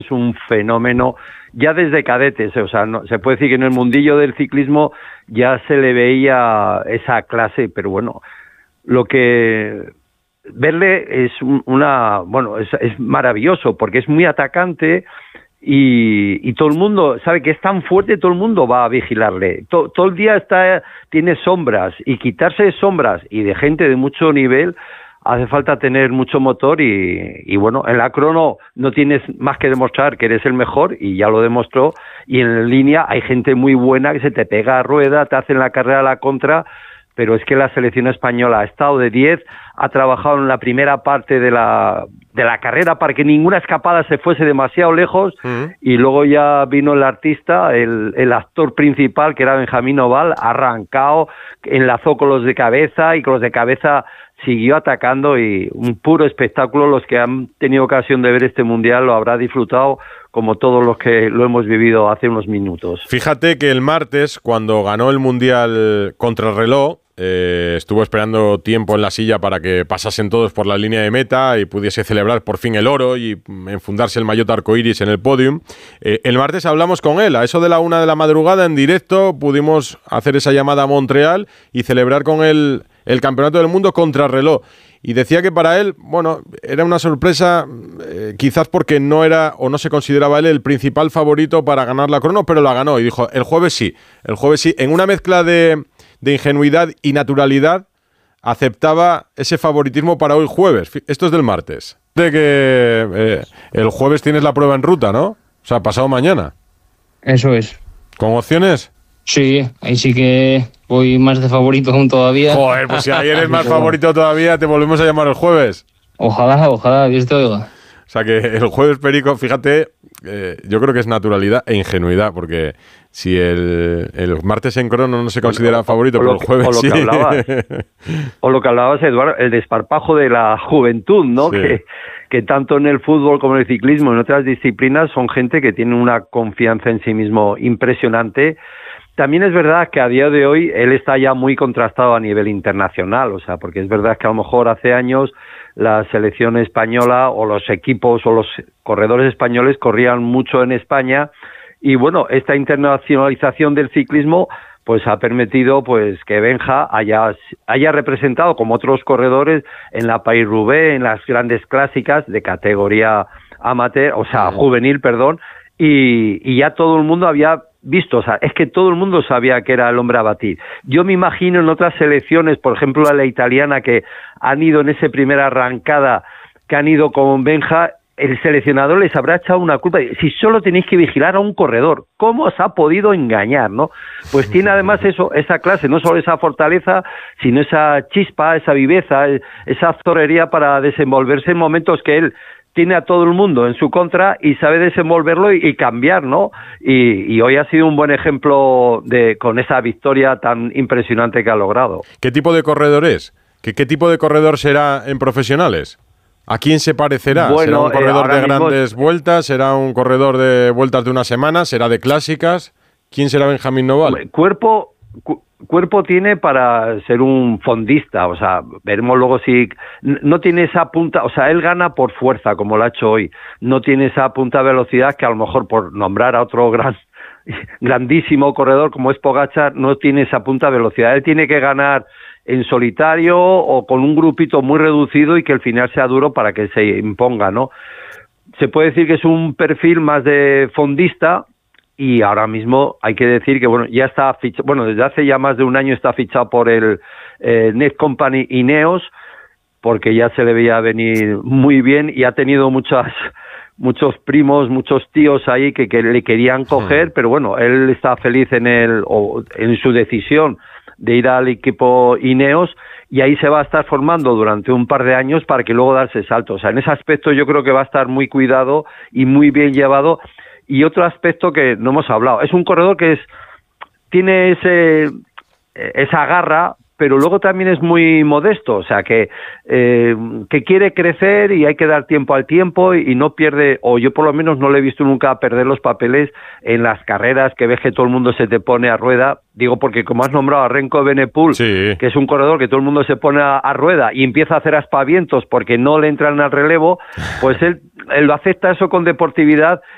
es un fenómeno ya desde cadetes, o sea, no, se puede decir que en el mundillo del ciclismo ya se le veía esa clase, pero bueno, lo que verle es es maravilloso porque es muy atacante y todo el mundo sabe que es tan fuerte, todo el mundo va a vigilarle, todo el día tiene sombras, y quitarse de sombras y de gente de mucho nivel hace falta tener mucho motor y bueno, en la crono no tienes más que demostrar que eres el mejor y ya lo demostró, y en línea hay gente muy buena que se te pega a rueda, te hacen la carrera a la contra, pero es que la selección española ha estado de 10, ha trabajado en la primera parte de la carrera para que ninguna escapada se fuese demasiado lejos, y luego ya vino el artista, el actor principal, que era Benjamín Oval, arrancado, enlazó con los de cabeza y con los de cabeza siguió atacando, y un puro espectáculo. Los que han tenido ocasión de ver este mundial lo habrá disfrutado como todos los que lo hemos vivido hace unos minutos. Fíjate que el martes, cuando ganó el mundial contrarreloj, estuvo esperando tiempo en la silla para que pasasen todos por la línea de meta y pudiese celebrar por fin el oro y enfundarse el maillot arcoiris en el podium. El martes hablamos con él, a eso de la 1 de la madrugada, en directo, pudimos hacer esa llamada a Montreal y celebrar con él el campeonato del mundo contrarreloj. Y decía que para él, bueno, era una sorpresa, quizás porque no era o no se consideraba él el principal favorito para ganar la crono, pero la ganó y dijo, el jueves sí, en una mezcla de ingenuidad y naturalidad, aceptaba ese favoritismo para hoy jueves. Esto es del martes. De que el jueves tienes la prueba en ruta, ¿no? O sea, pasado mañana. Eso es. ¿Con opciones? Sí, ahí sí que voy más de favorito aún todavía. Joder, pues si ahí eres más favorito todavía, te volvemos a llamar el jueves. Ojalá, Dios te oiga. O sea que el jueves, Perico, fíjate, yo creo que es naturalidad e ingenuidad, porque si el martes en crono no se considera favorito, pero el jueves sí. O lo que hablabas, Eduardo, el desparpajo de la juventud, ¿no? Sí. Que tanto en el fútbol como en el ciclismo, en otras disciplinas, son gente que tiene una confianza en sí mismo impresionante. También es verdad que a día de hoy él está ya muy contrastado a nivel internacional, o sea, porque es verdad que a lo mejor hace años la selección española o los equipos o los corredores españoles corrían mucho en España, y bueno, esta internacionalización del ciclismo pues ha permitido pues que Benja haya representado como otros corredores en la Paris-Roubaix, en las grandes clásicas de categoría amateur, o sea, juvenil, perdón, y ya todo el mundo había visto, o sea, es que todo el mundo sabía que era el hombre a batir. Yo me imagino en otras selecciones, por ejemplo la italiana, que han ido en esa primera arrancada, que han ido con Benja, el seleccionador les habrá echado una culpa. Si solo tenéis que vigilar a un corredor, ¿cómo os ha podido engañar, no? Pues tiene además esa clase, no solo esa fortaleza, sino esa chispa, esa viveza, esa zorrería para desenvolverse en momentos que él tiene a todo el mundo en su contra y sabe desenvolverlo y cambiar, ¿no? Y hoy ha sido un buen ejemplo con esa victoria tan impresionante que ha logrado. ¿Qué tipo de corredor es? ¿Qué tipo de corredor será en profesionales? ¿A quién se parecerá? Bueno, ¿Será un corredor de grandes vueltas? ¿Será un corredor de vueltas de una semana? ¿Será de clásicas? ¿Quién será Benjamín Noval? Cuerpo tiene para ser un fondista, o sea, veremos luego si no tiene esa punta, o sea, él gana por fuerza como lo ha hecho hoy, no tiene esa punta velocidad que a lo mejor, por nombrar a otro grandísimo corredor como es Pogačar, no tiene esa punta velocidad. Él tiene que ganar en solitario o con un grupito muy reducido y que el final sea duro para que se imponga, ¿no? Se puede decir que es un perfil más de fondista. Y ahora mismo hay que decir que bueno, ya está fichado, bueno, desde hace ya más de un año está fichado por el Net Company Ineos, porque ya se le veía venir muy bien y ha tenido muchos primos, muchos tíos ahí que le querían coger, pero bueno, él está feliz en su decisión de ir al equipo Ineos, y ahí se va a estar formando durante un par de años para que luego darse salto. O sea, en ese aspecto yo creo que va a estar muy cuidado y muy bien llevado. Y otro aspecto que no hemos hablado, es un corredor que tiene esa garra, pero luego también es muy modesto, o sea, que quiere crecer y hay que dar tiempo al tiempo y no pierde, o yo por lo menos no le he visto nunca perder los papeles en las carreras, que ves que todo el mundo se te pone a rueda. Digo, porque como has nombrado a Remco Evenepoel, sí, que es un corredor que todo el mundo se pone a rueda y empieza a hacer aspavientos porque no le entran al relevo, pues él lo acepta eso con deportividad